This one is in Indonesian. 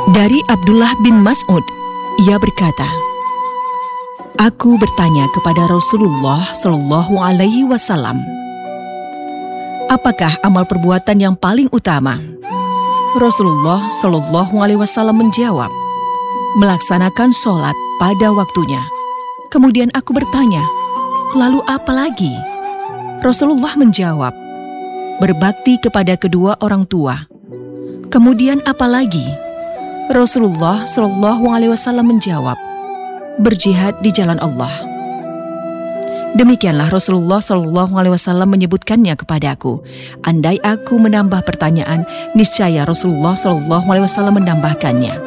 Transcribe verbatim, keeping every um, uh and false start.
Dari Abdullah bin Mas'ud, ia berkata, "Aku bertanya kepada Rasulullah Shallallahu Alaihi Wasallam, apakah amal perbuatan yang paling utama?" Rasulullah Shallallahu Alaihi Wasallam menjawab, "Melaksanakan sholat pada waktunya." Kemudian aku bertanya, "Lalu apa lagi?" Rasulullah menjawab, "Berbakti kepada kedua orang tua." Kemudian apa lagi? Rasulullah Shallallahu Alaihi Wasallam menjawab, "Berjihad di jalan Allah." Demikianlah Rasulullah Shallallahu Alaihi Wasallam menyebutkannya kepadaku. Andai aku menambah pertanyaan, niscaya Rasulullah Shallallahu Alaihi Wasallam menambahkannya.